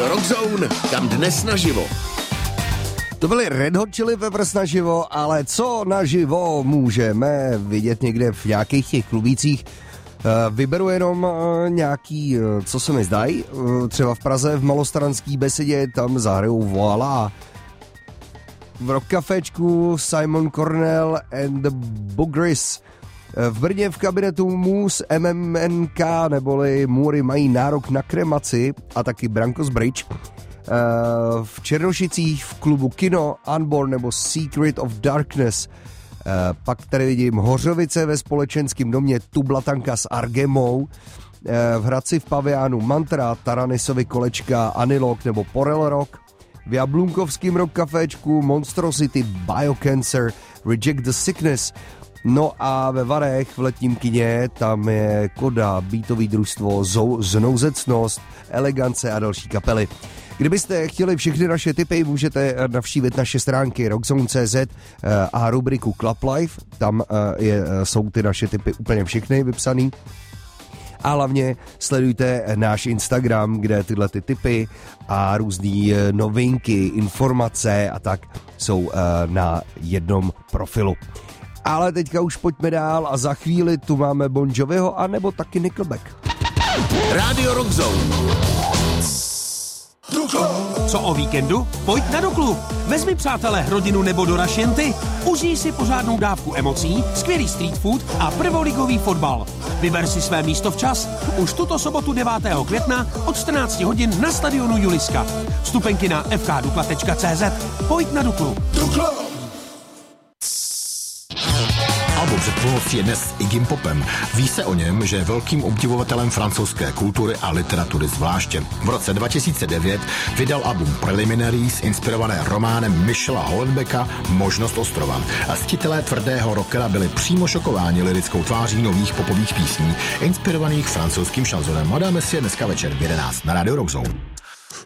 Rádio Rockzone, kam dnes naživo. To byly Red Hot Chili Peppers naživo, ale co naživo můžeme vidět někde v nějakých těch klubících? Vyberu jenom nějaký, co se mi zdají, třeba v Praze v Malostranský besedě, tam zahrajou Voila. V Rock Caféčku Simon Cornell and the Bugris. V Brně v kabinetu Moose MMNK neboli Můry mají nárok na kremaci a taky Brankos Bridge. V Černošicích v klubu Kino Unborn nebo Secret of Darkness. Pak tady vidím Hořovice ve společenském domě Tublatanka s Argemou. V Hradci v Paviánu Mantra, Taranisovi Kolečka, Anilok nebo Porel Rock. V Jablunkovském Rock Caféčku Monstrosity, Biocancer, Reject the Sickness. No a ve Varech v letním kině tam je Koda, Beatový družstvo, Znouzecnost, Elegance a další kapely. Kdybyste chtěli všechny naše tipy, můžete navštívit naše stránky rockzone.cz a rubriku Club Life, tam jsou ty naše tipy úplně všechny vypsaný. A hlavně sledujte náš Instagram, kde tyhle ty tipy a různý novinky, informace a tak jsou na jednom profilu. Ale teďka už pojďme dál a za chvíli tu máme Bon Joviho a nebo taky Nickelback. Rádio Rockzone. Co o víkendu? Pojď na Duklu. Vezmi, přátelé, rodinu nebo do Rašenty. Užij si pořádnou dávku emocí, skvělý street food a prvoligový fotbal. Vyber si své místo včas. Už tuto sobotu 9. května od 14 hodin na stadionu Juliska. Vstupenky na fkdukla.cz. Pojď na Duklu. Album před půlnocí je dnes s Iggy Popem. Ví se o něm, že je velkým obdivovatelem francouzské kultury a literatury zvláště. V roce 2009 vydal album Preliminaries, inspirované románem Michela Houellebecqa Možnost ostrova. A ctitelé tvrdého rockera byli přímo šokováni lirickou tváří nových popových písní, inspirovaných francouzským šanzonem. Dáme si je dneska večer v 11 na Radio Rockzone.